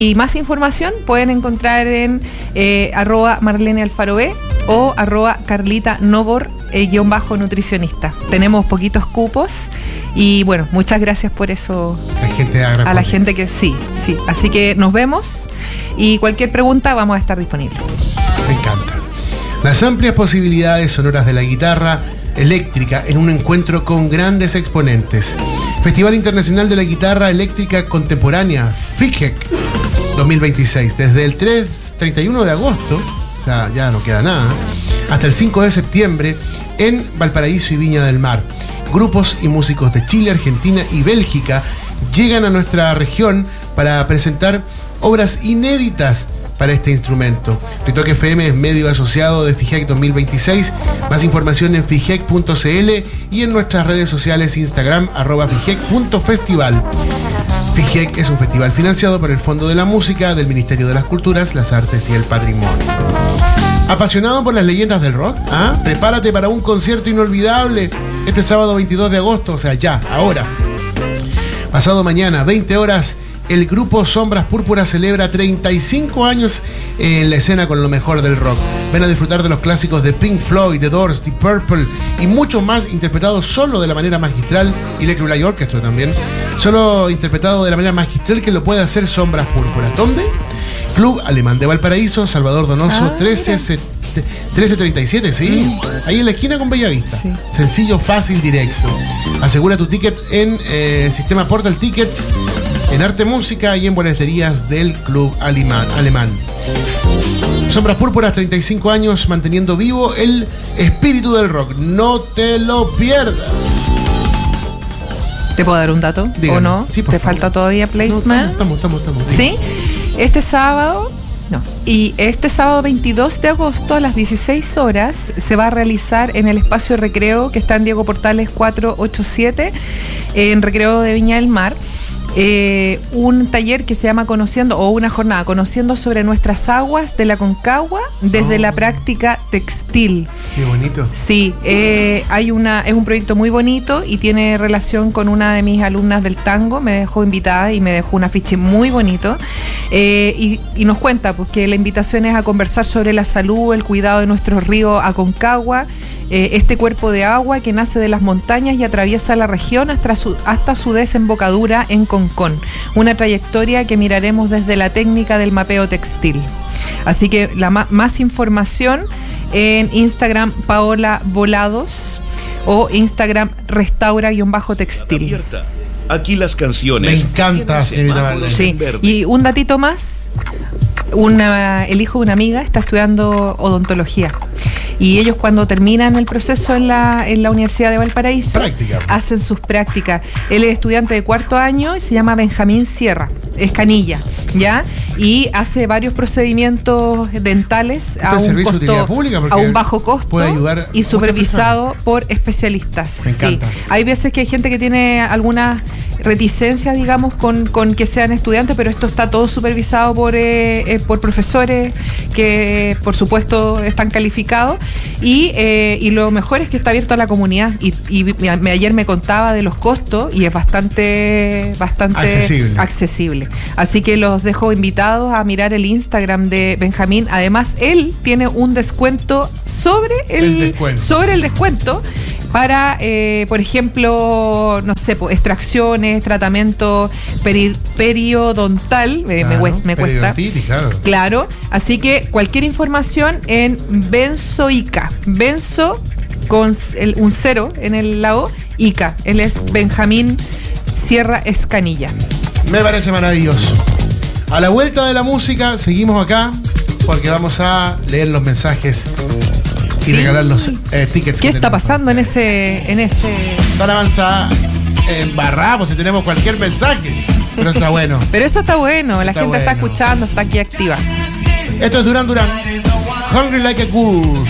Y más información pueden encontrar en @MarleneAlfaroB o @CarlitaNovor _nutricionista. Tenemos poquitos cupos y bueno, muchas gracias por eso a la gente que sí. Así que nos vemos y cualquier pregunta vamos a estar disponibles. Me encanta. Las amplias posibilidades sonoras de la guitarra eléctrica en un encuentro con grandes exponentes. Festival Internacional de la Guitarra Eléctrica Contemporánea, FIGEC 2026, desde el 31 de agosto, o sea, ya no queda nada, hasta el 5 de septiembre en Valparaíso y Viña del Mar. Grupos y músicos de Chile, Argentina y Bélgica llegan a nuestra región para presentar obras inéditas para este instrumento. Ritoc FM es medio asociado de FIGEC 2026. Más información en figec.cl y en nuestras redes sociales Instagram @figec.festival. FIGEC es un festival financiado por el Fondo de la Música del Ministerio de las Culturas, las Artes y el Patrimonio. ¿Apasionado por las leyendas del rock? Prepárate para un concierto inolvidable este sábado 22 de agosto, o sea, ya, ahora. Pasado mañana, 20 horas, el grupo Sombras Púrpuras celebra 35 años en la escena con lo mejor del rock. Ven a disfrutar de los clásicos de Pink Floyd, The Doors, Deep Purple y mucho más, interpretados solo de la manera magistral, Electric Light Orchestra también, solo interpretado de la manera magistral que lo puede hacer Sombras Púrpuras. ¿Dónde? Club Alemán de Valparaíso, Salvador Donoso, 1337, ¿sí? Ahí en la esquina con Bellavista. Sí. Sencillo, fácil, directo. Asegura tu ticket en Sistema Portal Tickets, en Arte Música y en boleterías del Club Alemán. Sombras Púrpuras, 35 años manteniendo vivo el espíritu del rock. No te lo pierdas. ¿Te puedo dar un dato? Dígame. ¿O no? Sí, ¿Te falta todavía placement? No, estamos. ¿Sí? Este sábado 22 de agosto a las 16 horas se va a realizar en el espacio recreo que está en Diego Portales 487, en Recreo de Viña del Mar, un taller que se llama Conociendo, o una jornada Conociendo sobre nuestras aguas de la Concagua desde la práctica textil. Qué bonito. Sí, es un proyecto muy bonito y tiene relación con una de mis alumnas del tango. Me dejó invitada y me dejó un afiche muy bonito, y nos cuenta pues, que la invitación es a conversar sobre la salud, el cuidado de nuestro río Aconcagua, este cuerpo de agua que nace de las montañas y atraviesa la región hasta su desembocadura en Concón, una trayectoria que miraremos desde la técnica del mapeo textil. Así que más información en Instagram Paola Volados o Instagram restaura_textil. Aquí las canciones. Me encanta, señorita Valdés. Sí, y un datito más. El hijo de una amiga está estudiando odontología. Y ellos cuando terminan el proceso en la Universidad de Valparaíso, hacen sus prácticas. Él es estudiante de 4º año y se llama Benjamín Sierra, es canilla, ¿ya? Y hace varios procedimientos dentales a un bajo costo y supervisado por especialistas. Me encanta. Sí. Hay veces que hay gente que tiene algunas reticencias, digamos, con que sean estudiantes, pero esto está todo supervisado por profesores que, por supuesto, están calificados. Y lo mejor es que está abierto a la comunidad. Y ayer me contaba de los costos y es bastante accesible. Así que los dejo invitados a mirar el Instagram de Benjamín. Además, él tiene un descuento sobre el descuento para, por ejemplo, no sé, extracciones, tratamiento periodontal, me cuesta. Claro, así que cualquier información en Benzoica. Benzo con un 0 en el lado, Ica. Él es Benjamín Sierra Escanilla. Me parece maravilloso. A la vuelta de la música, seguimos acá porque vamos a leer los mensajes y regalar los tickets. ¿Qué está pasando en ese? Tan avanzada en barramos si tenemos cualquier mensaje. Pero está bueno. Pero eso está bueno, la gente está escuchando, está aquí activa. Esto es Duran Duran. Hungry Like a Ghoul.